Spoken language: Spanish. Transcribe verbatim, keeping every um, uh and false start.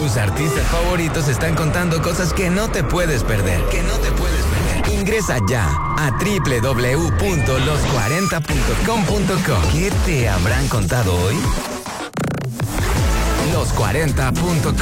Tus artistas favoritos están contando cosas que no te puedes perder. Que no te puedes perder. Ingresa ya a doble u doble u doble u punto los cuarenta punto com punto co. ¿Qué te habrán contado hoy? los cuarenta punto com.